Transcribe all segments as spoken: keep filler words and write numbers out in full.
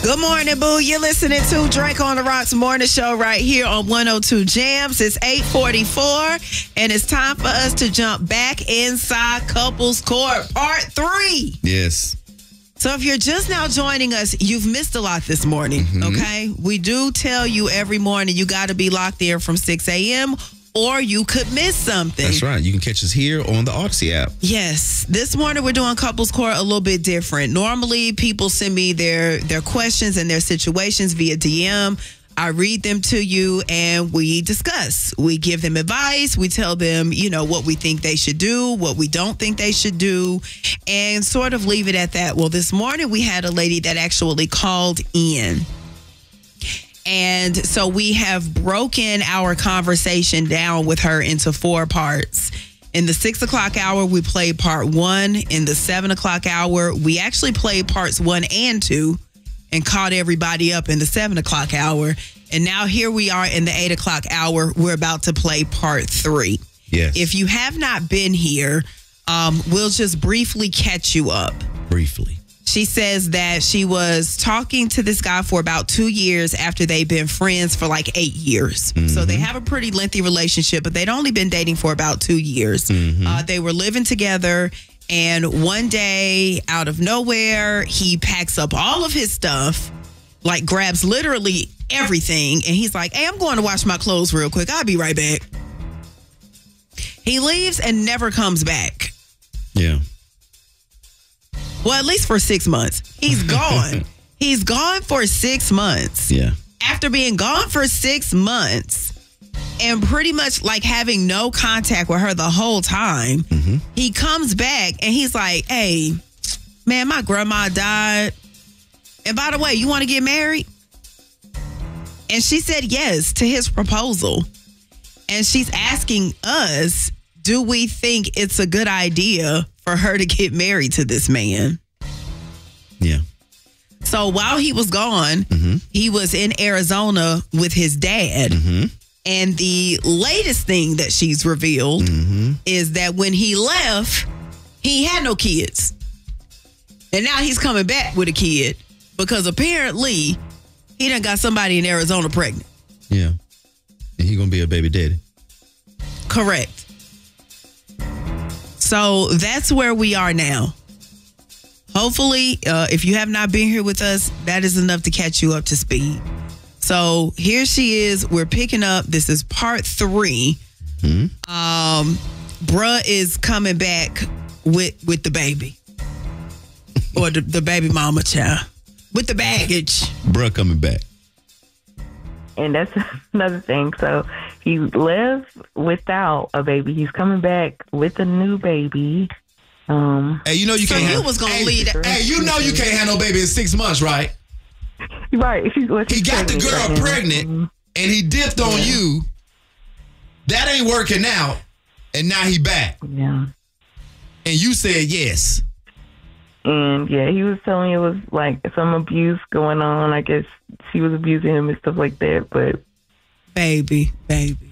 Good morning, boo. You're listening to Drake on the Rocks Morning Show right here on one oh two Jams. It's eight forty-four, and it's time for us to jump back inside Couples Court Part three. Yes. So if you're just now joining us, you've missed a lot this morning, mm-hmm. okay? We do tell you every morning you got to be locked in from six a.m., or you could miss something. That's right. You can catch us here on the Odyssey app. Yes. This morning we're doing Couples Court a little bit different. Normally people send me their, their questions and their situations via D M. I read them to you and we discuss. We give them advice. We tell them, you know, what we think they should do, what we don't think they should do, and sort of leave it at that. Well, this morning we had a lady that actually called in. And so we have broken our conversation down with her into four parts. In the six o'clock hour, we played part one. In the seven o'clock hour, we actually played parts one and two and caught everybody up in the seven o'clock hour. And now here we are in the eight o'clock hour. We're about to play part three. Yes. If you have not been here, um, we'll just briefly catch you up. Briefly. She says that she was talking to this guy for about two years after they've been friends for like eight years. Mm-hmm. So they have a pretty lengthy relationship, but they'd only been dating for about two years. Mm-hmm. Uh, they were living together, and one day, out of nowhere, he packs up all of his stuff, like grabs literally everything, and he's like, hey, I'm going to wash my clothes real quick. I'll be right back. He leaves and never comes back. Yeah. Well, at least for six months. He's gone. He's gone for six months. Yeah. After being gone for six months and pretty much like having no contact with her the whole time, mm-hmm. he comes back and he's like, hey, man, my grandma died. And by the way, you want to get married? And she said yes to his proposal. And she's asking us, do we think it's a good idea for her to get married to this man? Yeah. So while he was gone, mm-hmm. he was in Arizona with his dad. Mm-hmm. And the latest thing that she's revealed mm-hmm. is that when he left, he had no kids. And now he's coming back with a kid because apparently he done got somebody in Arizona pregnant. Yeah. And he gonna be a baby daddy. Correct. So that's where we are now. Hopefully, uh, if you have not been here with us, that is enough to catch you up to speed. So here she is. We're picking up. This is part three. Mm-hmm. Um, bruh is coming back with with the baby. Or the, the baby mama child. With the baggage. Bruh coming back. And that's another thing. So he left without a baby. He's coming back with a new baby. Um, hey, you know you so can't. So have, was gonna hey, lead. Hey, you know you can't have no baby in six months, right? Right. She's, well, she's he got the girl right pregnant, mm-hmm. and he dipped on yeah. you. That ain't working out, and now he back. Yeah. And you said yes. And yeah, he was telling me it was like some abuse going on. I guess she was abusing him and stuff like that. But baby, baby.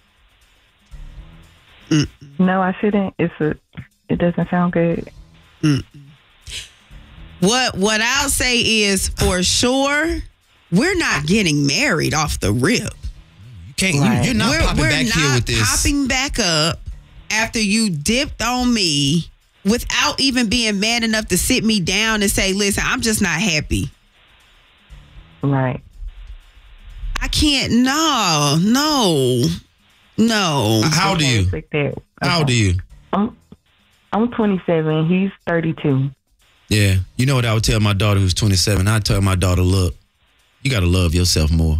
Mm-mm. No, I shouldn't. It's a. It doesn't sound good. Mm-mm. What What I'll say is for sure, we're not getting married off the rip. You can't. Right. You, you're not we're, popping we're back not here with this. Popping back up after you dipped on me without even being man enough to sit me down and say, "Listen, I'm just not happy." Right. I can't. No. No. No. How old are you? Like that. Okay. How old are you? I'm I'm twenty-seven. He's thirty-two. Yeah. You know what I would tell my daughter who's twenty-seven? I'd tell my daughter, look, you got to love yourself more.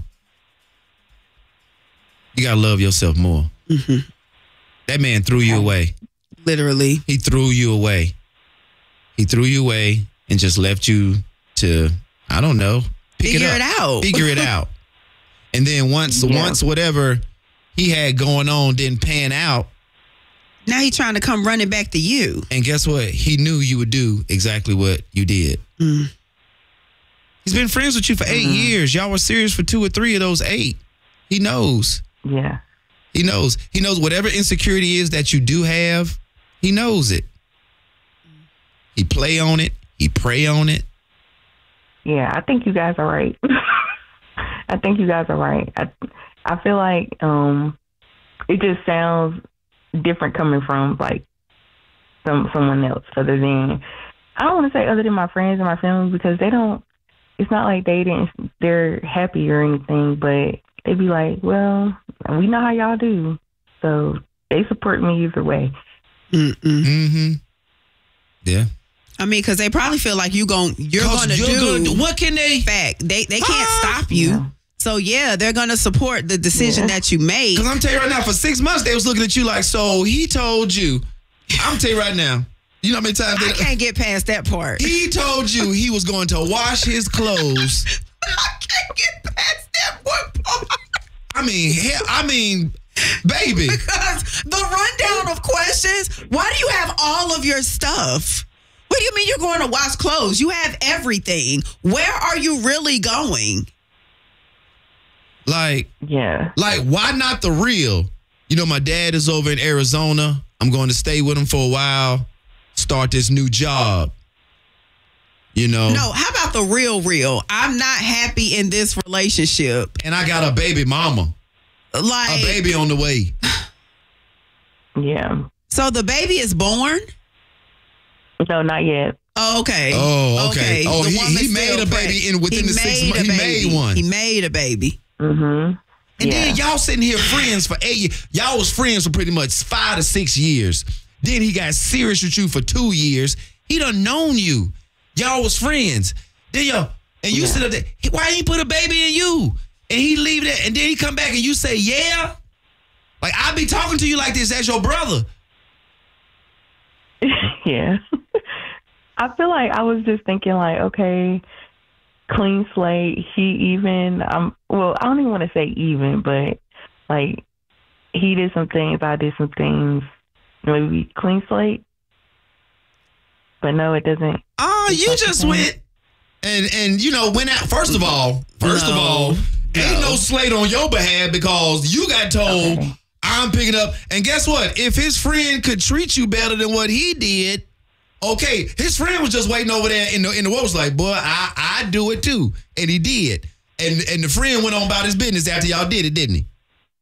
You got to love yourself more. Mm-hmm. That man threw you away. Literally. He threw you away. He threw you away and just left you to, I don't know, pick Figure it, it out. Figure it out. And then once, yeah. once whatever he had going on didn't pan out, now he's trying to come running back to you. And guess what? He knew you would do exactly what you did. Mm. He's been friends with you for eight mm. years. Y'all were serious for two or three of those eight. He knows. Yeah. He knows. He knows whatever insecurity is that you do have, he knows it. He play on it. He prey on it. yeah, I think you guys are right. I think you guys are right. I I feel like um, it just sounds different coming from like some someone else other than I don't want to say other than my friends and my family because they don't. It's not like they didn't. They're happy or anything, but they be like, well, we know how y'all do, so they support me either way. Mm-mm. Mm-hmm. Yeah. I mean, because they probably feel like you gon' you're going to do gonna, what can they? Fact, they they can't Ah. stop you. Yeah. So yeah, they're gonna support the decision Yeah. that you made. Because I'm telling you right now, for six months they was looking at you like, so he told you. I'm telling you right now. You know how many times I they, can't get past that part. he told you he was going to wash his clothes. I can't get past that one part. I mean, he- I mean, baby. Because the rundown of questions, why do you have all of your stuff? What do you mean you're going to wash clothes? You have everything. Where are you really going? Like, Yeah. like, why not the real? You know, my dad is over in Arizona. I'm going to stay with him for a while, start this new job. You know? No, how about the real, real? I'm not happy in this relationship. And I got a baby mama, Like, a baby on the way. Yeah. so the baby is born? No, not yet. Oh, okay. Oh, okay. Oh, The he- woman's he made still a baby pregnant. in- within He the six made months. a He baby. made one. He made a baby. Mm-hmm. And yeah. then y'all sitting here friends for eight years. Y'all was friends for pretty much five to six years. Then he got serious with you for two years. He done known you. Y'all was friends. Then y'all, and you Yeah. sit up there, "He- why ain't put a baby in you?" And he leave that, and then he come back and you say, yeah? Like, I be talking to you like this as your brother. Yeah. I feel like I was just thinking like, okay, clean slate. He even, um, well, I don't even want to say even, but like he did some things, I did some things, maybe clean slate. But no, it doesn't. Oh, you It's just like- went and and you know went out. First of all, first of No. all, ain't no slate on your behalf because you got told Okay. I'm picking up. And guess what? If his friend could treat you better than what he did, okay, his friend was just waiting over there in the in the what was like, boy, I I do it too, and he did. And and the friend went on about his business after y'all did it, didn't he?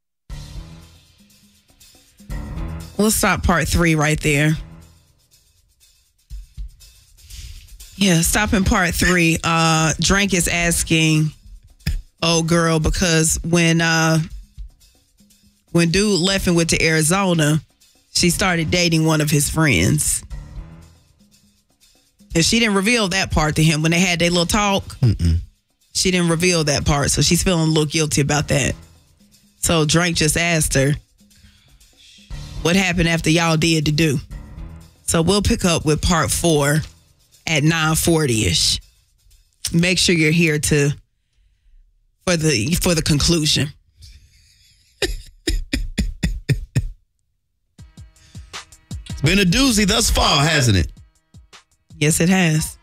We'll stop part three right there. Yeah, stopping part three. Uh, Drank is asking, oh girl, because when uh, when dude left and went to Arizona, she started dating one of his friends. And she didn't reveal that part to him when they had their little talk. Mm-mm. She didn't reveal that part, so she's feeling a little guilty about that. So Drank just asked her, what happened after y'all did to do? So we'll pick up with part four at nine forty-ish. Make sure you're here to for the for the conclusion. It's been a doozy thus far, hasn't it? Yes, it has.